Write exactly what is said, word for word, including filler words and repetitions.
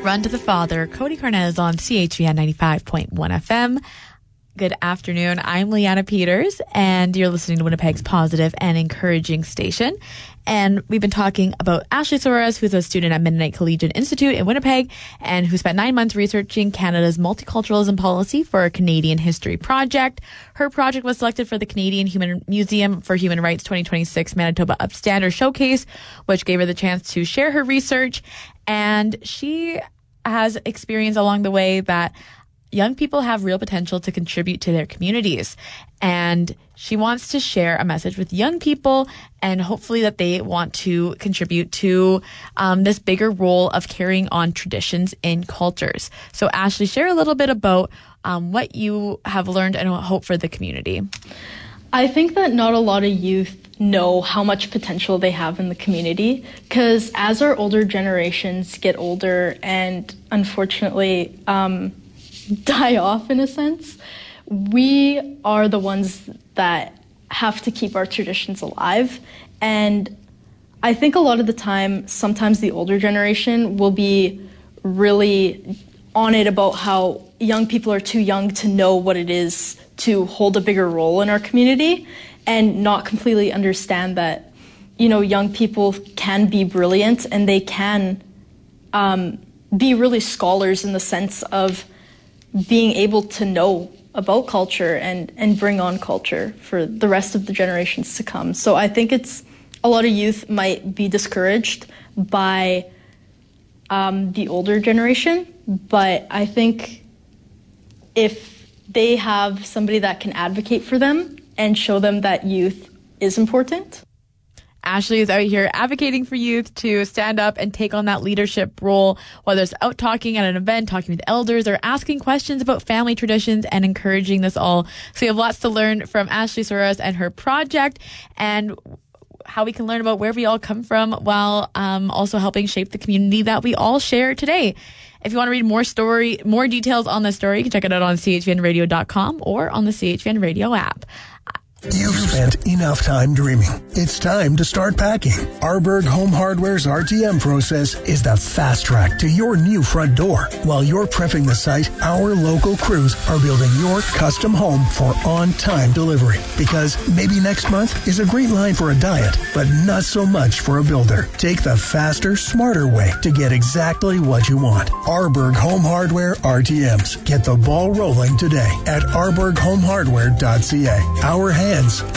Run to the Father. Cody Carnett is on C H V N ninety-five point one F M. Good afternoon. I'm Leanna Peters, and you're listening to Winnipeg's positive and encouraging station. And we've been talking about Ashley Soares, who's a student at Mennonite Collegiate Institute in Winnipeg, and who spent nine months researching Canada's multiculturalism policy for a Canadian history project. Her project was selected for the Canadian Human Museum for Human Rights twenty twenty-six Manitoba Upstander Showcase, which gave her the chance to share her research. And she has experienced along the way that young people have real potential to contribute to their communities. And she wants to share a message with young people, and hopefully that they want to contribute to um, this bigger role of carrying on traditions in cultures. So Ashley, share a little bit about um, what you have learned and hope for the community. I think that not a lot of youth know how much potential they have in the community, because as our older generations get older and unfortunately um, die off in a sense, we are the ones that have to keep our traditions alive. And I think a lot of the time, sometimes the older generation will be really on it about how young people are too young to know what it is to hold a bigger role in our community, and not completely understand that, you know, young people can be brilliant and they can um, be really scholars in the sense of being able to know about culture and, and bring on culture for the rest of the generations to come. So I think it's a lot of youth might be discouraged by um, the older generation, but I think if they have somebody that can advocate for them and show them that youth is important. Ashley is out here advocating for youth to stand up and take on that leadership role, whether it's out talking at an event, talking with elders, or asking questions about family traditions and encouraging this all. So we have lots to learn from Ashley Soares and her project, and how we can learn about where we all come from, while um, also helping shape the community that we all share today. If you want to read more story, more details on this story, you can check it out on C H V N radio dot com or on the C H V N Radio app. You've spent enough time dreaming. It's time to start packing. Arborg Home Hardware's R T M process is the fast track to your new front door. While you're prepping the site, our local crews are building your custom home for on-time delivery. Because maybe next month is a great line for a diet, but not so much for a builder. Take the faster, smarter way to get exactly what you want. Arborg Home Hardware R T Ms. Get the ball rolling today at arborg home hardware dot c a. Our hands